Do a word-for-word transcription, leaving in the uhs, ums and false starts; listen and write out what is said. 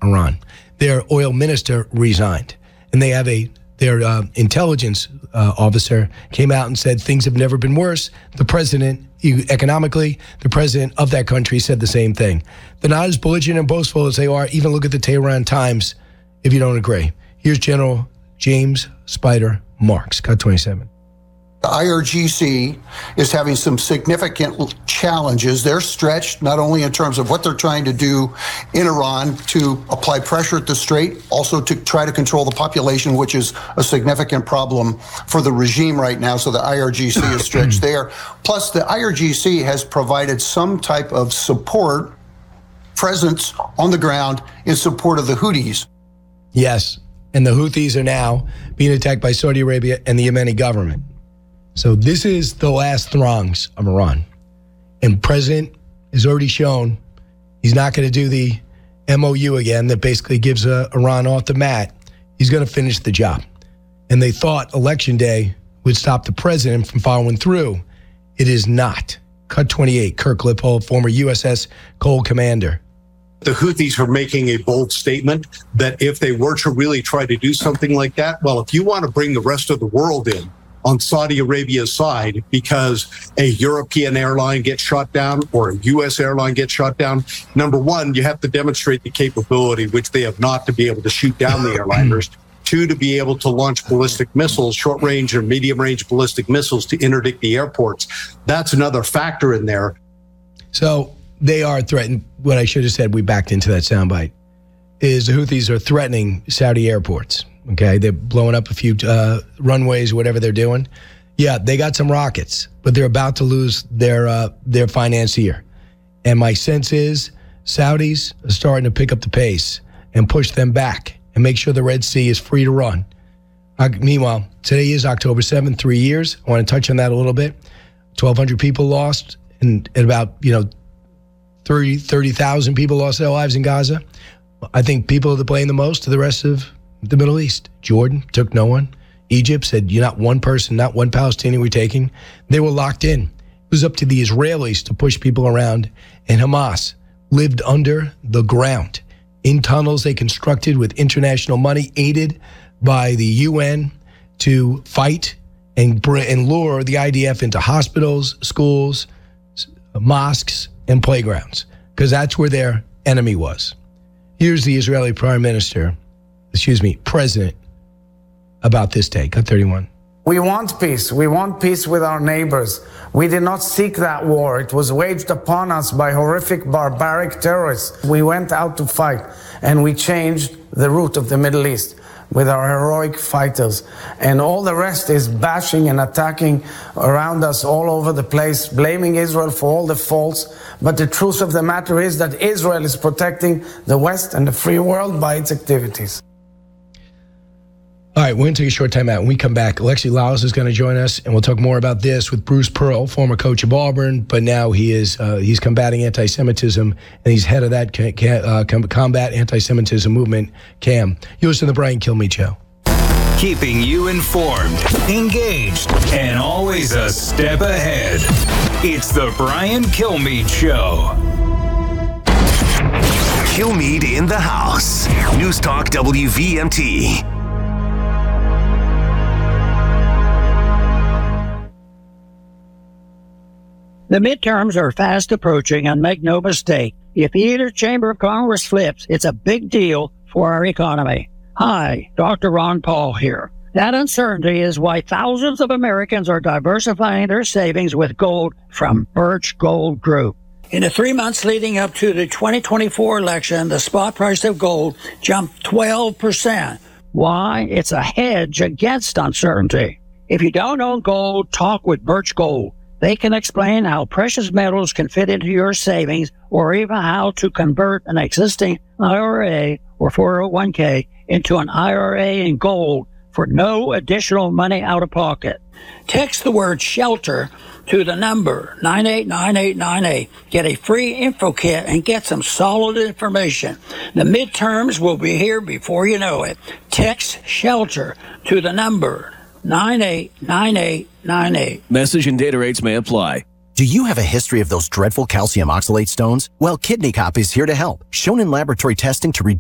Iran. Their oil minister resigned, and they have a their uh, intelligence uh, officer came out and said things have never been worse. The president, economically, the president of that country said the same thing. They're not as belligerent and boastful as they are. Even look at the Tehran Times if you don't agree. Here's General James Spider Marks, cut twenty-seven. The I R G C is having some significant challenges. They're stretched not only in terms of what they're trying to do in Iran to apply pressure at the Strait, also to try to control the population, which is a significant problem for the regime right now. So the I R G C is stretched there. Plus, the I R G C has provided some type of support, presence on the ground in support of the Houthis. Yes, and the Houthis are now being attacked by Saudi Arabia and the Yemeni government. So this is the last throngs of Iran. And President has already shown he's not going to do the M O U again that basically gives uh, Iran off the mat. He's going to finish the job. And they thought Election Day would stop the president from following through. It is not. Cut twenty-eight, Kirk Lippold, former U S S Cole commander. The Houthis are making a bold statement that if they were to really try to do something like that, well, if you want to bring the rest of the world in on Saudi Arabia's side because a European airline gets shot down or a U S airline gets shot down, number one, you have to demonstrate the capability, which they have not, to be able to shoot down the airliners. Two, to be able to launch ballistic missiles, short-range or medium-range ballistic missiles to interdict the airports. That's another factor in there. So they are threatened. What I should have said, we backed into that soundbite, is the Houthis are threatening Saudi airports. Okay, they're blowing up a few uh, runways, whatever they're doing. Yeah, they got some rockets, but they're about to lose their uh, their financier. And my sense is Saudis are starting to pick up the pace and push them back and make sure the Red Sea is free to run. Uh, meanwhile, today is October seventh, three years. I want to touch on that a little bit. twelve hundred people lost, and, and about, you know, thirty thousand people lost their lives in Gaza. I think people to blame the most are the rest of the Middle East. Jordan took no one. Egypt said, you're not one person, not one Palestinian we're taking. They were locked in. It was up to the Israelis to push people around, and Hamas lived under the ground in tunnels they constructed with international money, aided by the U N, to fight and, and lure the I D F into hospitals, schools, mosques, and playgrounds, because that's where their enemy was. Here's the Israeli Prime Minister, excuse me, President, about this day. Cut thirty-one. We want peace. We want peace with our neighbors. We did not seek that war. It was waged upon us by horrific, barbaric terrorists. We went out to fight, and we changed the route of the Middle East with our heroic fighters. And all the rest is bashing and attacking around us all over the place, blaming Israel for all the faults. But the truth of the matter is that Israel is protecting the West and the free world by its activities. All right, we're going to take a short time out. When we come back, Alexi Lalas is going to join us, and we'll talk more about this with Bruce Pearl, former coach of Auburn, but now he is uh, he's combating anti-Semitism, and he's head of that ca- ca- uh, combat anti-Semitism movement, C A M. You listen to the Brian Kilmeade Show. Keeping you informed, engaged, and always a step ahead. It's the Brian Kilmeade Show. Kilmeade in the house. News Talk W V M T. The midterms are fast approaching, and make no mistake, if either chamber of Congress flips, it's a big deal for our economy. Hi, Doctor Ron Paul here. That uncertainty is why thousands of Americans are diversifying their savings with gold from Birch Gold Group. In the three months leading up to the twenty twenty-four election, the spot price of gold jumped twelve percent. Why? It's a hedge against uncertainty. If you don't own gold, talk with Birch Gold. They can explain how precious metals can fit into your savings, or even how to convert an existing I R A or four oh one k into an I R A in gold for no additional money out of pocket. Text the word SHELTER to the number nine eight nine eight nine eight. Get a free info kit and get some solid information. The midterms will be here before you know it. Text SHELTER to the number nine eight nine eight nine eight. Message and data rates may apply. Do you have a history of those dreadful calcium oxalate stones? Well, Kidney Cop is here to help. Shown in laboratory testing to reduce